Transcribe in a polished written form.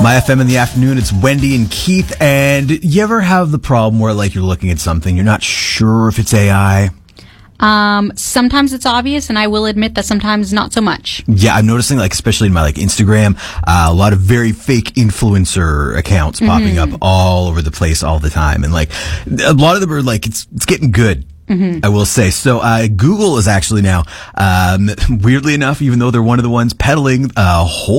My FM in the afternoon, it's Wendy and Keith. And you ever have the problem where, like, you're looking at something, you're not sure if it's AI? Sometimes it's obvious, and I will admit that sometimes not so much. Yeah, I'm noticing, like, especially in my, like, Instagram, a lot of very fake influencer accounts popping up all over the place all the time. And, like, a lot of them are, like, it's getting good. I will say. So, Google is actually now, weirdly enough, even though they're one of the ones peddling a whole